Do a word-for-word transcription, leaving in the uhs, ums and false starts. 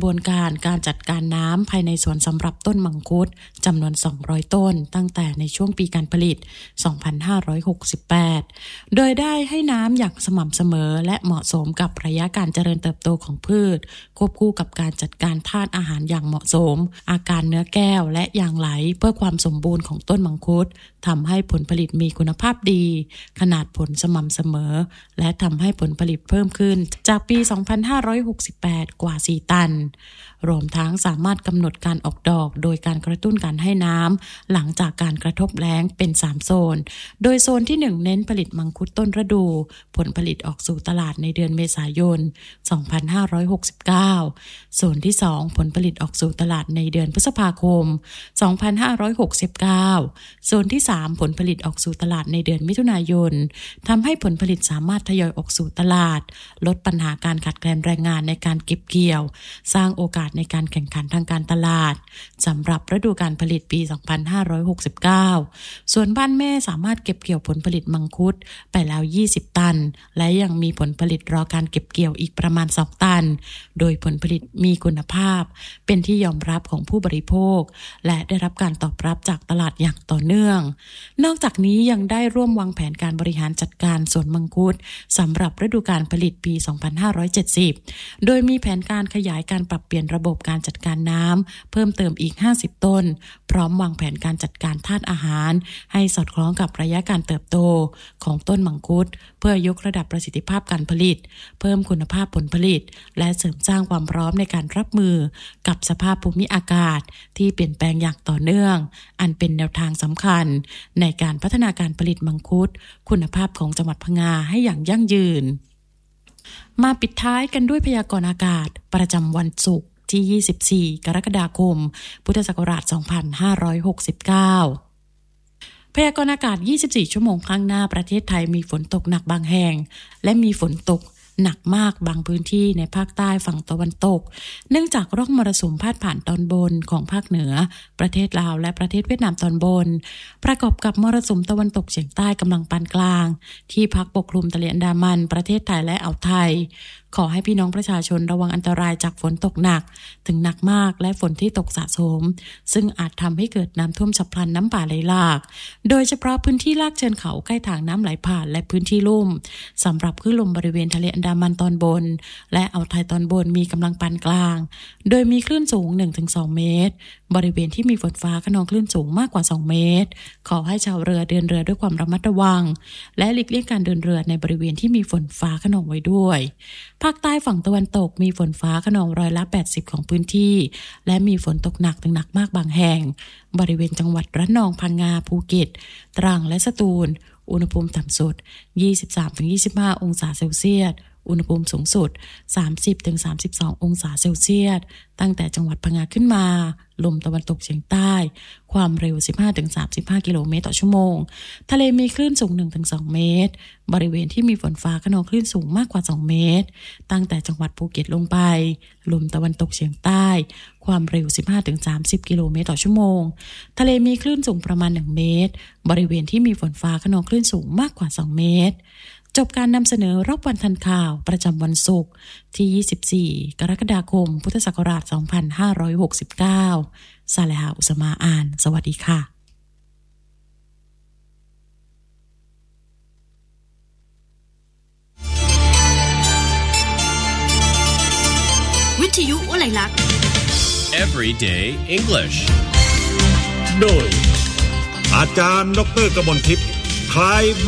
บวนการการจัดการน้ำภายในสวนสำหรับต้นมังคุดจำนวนสองร้อยต้นตั้งแต่ในช่วงปีการผลิตสองพันห้าร้อยหกสิบแปดโดยได้ให้น้ำอย่างสม่ำเสมอและเหมาะสมกับระยะการเจริญเติบโตของพืชควบคู่กับการจัดการธาตุอาหารอย่างเหมาะสมอาการเนื้อแก้วและยางไหลเพื่อความสมบูรณ์ของต้นมังคุดทำให้ผลผลิตมีคุณภาพดีขนาดผลสม่ำเสมอและทำให้ผลผลิตเพิ่มขึ้นจากปีสองพันห้าร้อยหกสิบแปดกว่าสี่ตันรวมทั้งสามารถกำหนดการออกดอกโดยการกระตุ้นการให้น้ำหลังจากการกระทบแล้งเป็นสามโซนโดยโซนที่หนึ่งเน้นผลิตมังคุดต้นฤดูผลผลิตออกสู่ตลาดในเดือนเมษายนสองพันห้าร้อยหกสิบเก้าโซนที่สองผลผลิตออกสู่ตลาดในเดือนพฤษภาคมสองพันห้าร้อยหกสิบเก้าโซนที่สามผลผลิตออกสู่ตลาดในเดือนมิถุนายนทำให้ผลผลิตสามารถทยอยออกสู่ตลาดลดปัญหาการขาดแคลนแรงงานในการเก็บเกี่ยวสร้างโอกาสในการแข่งขันทางการตลาดสำหรับฤดูการผลิตปีสองพันห้าร้อยหกสิบเก้าส่วนบ้านแม่สามารถเก็บเกี่ยวผลผลิตมังคุดไปแล้วยี่สิบตันและยังมีผลผลิตรอการเก็บเกี่ยวอีกประมาณสองตันโดยผลผลิตมีคุณภาพเป็นที่ยอมรับของผู้บริโภคและได้รับการตอบรับจากตลาดอย่างต่อเนื่องนอกจากนี้ยังได้ร่วมวางแผนการบริหารจัดการสวนมังคุดสำหรับฤดูการผลิตปีสองพันห้าร้อยเจ็ดสิบโดยมีแผนการขยายการปรับเปลี่ยนระบบการจัดการน้ำเพิ่มเติมอีกห้าสิบต้นพร้อมวางแผนการจัดการธาตุอาหารให้สอดคล้องกับระยะการเติบโตของต้นมังคุดเพื่อยกระดับประสิทธิภาพการผลิตเพิ่มคุณภาพผลผลิตและเสริมสร้างความพร้อมในการรับมือกับสภาพภูมิอากาศที่เปลี่ยนแปลงอย่างต่อเนื่องอันเป็นแนวทางสำคัญในการพัฒนาการผลิตมังคุดคุณภาพของจังหวัดพังงาให้อย่างยั่งยืนมาปิดท้ายกันด้วยพยากรณ์อากาศประจำวันศุกร์ที่ยี่สิบสี่กรกฎาคมพุทธศักราชสองพันห้าร้อยหกสิบเก้าพยากรณ์อากาศยี่สิบสี่ชั่วโมงข้างหน้าประเทศไทยมีฝนตกหนักบางแห่งและมีฝนตกหนักมากบางพื้นที่ในภาคใต้ฝั่งตะวันตกเนื่องจากร่องมรสุมพาดผ่านตอนบนของภาคเหนือประเทศลาวและประเทศเวียดนามตอนบนประกอบกับมรสุมตะวันตกเฉียงใต้กำลังปานกลางที่พัดปกคลุมทะเลอันดามันประเทศไทยและอ่าวไทยขอให้พี่น้องประชาชนระวังอันตรายจากฝนตกหนักถึงหนักมากและฝนที่ตกสะสมซึ่งอาจทำให้เกิดน้ำท่วมฉับพลันน้ำป่าไหลหลากโดยเฉพาะพื้นที่ลาดเชิงเขาใกล้ทางน้ำไหลผ่านและพื้นที่ลุ่มสำหรับคลื่นลมบริเวณทะเลอันดามันตอนบนและอ่าวไทยตอนบนมีกำลังปานกลางโดยมีคลื่นสูง หนึ่งถึงสอง เมตรบริเวณที่มีฝนฟ้าคะนองคลื่นสูงมากกว่าสองเมตรขอให้ชาวเรือเดินเรือด้วยความระมัดระวังและหลีกเลี่ยงการเดินเรือในบริเวณที่มีฝนฟ้าคะนองไว้ด้วยภาคใต้ฝั่งตะวันตกมีฝนฟ้าคะนองร้อยละแปดสิบของพื้นที่และมีฝนตกหนักถึงหนักมากบางแห่งบริเวณจังหวัดระนองพังงาภูเก็ตตรังและสตูลอุณหภูมิต่ำสุด ยี่สิบสามถึงยี่สิบห้า องศาเซลเซียสอุณหภูมิสูงสุด สามสิบถึงสามสิบสอง องศาเซลเซียสตั้งแต่จังหวัดพังงาขึ้นมาลมตะวันตกเฉียงใต้ความเร็ว สิบห้าถึงสามสิบห้า กิโลเมตรต่อชั่วโมงทะเลมีคลื่นสูง หนึ่งถึงสอง เมตรบริเวณที่มีฝนฟ้าคะนองคลื่นสูงมากกว่าสองเมตรตั้งแต่จังหวัดภูเก็ตลงไปลมตะวันตกเฉียงใต้ความเร็ว สิบห้าถึงสามสิบ กิโลเมตรต่อชั่วโมงทะเลมีคลื่นสูงประมาณหนึ่งเมตรบริเวณที่มีฝนฟ้าคะนองคลื่นสูงมากกว่าสองเมตรจบการนำเสนอรอบวันทันข่าวประจำวันศุกร์ที่ยี่สิบสี่กรกฎาคมพุทธศักราชสองพันห้าร้อยหกสิบเก้าซาเลหะอุสมาอ่านสวัสดีค่ะวิทยุอะไรลักษณ์ Everyday English โดยอาจารย์ดร.กมลทิพย์คล้าย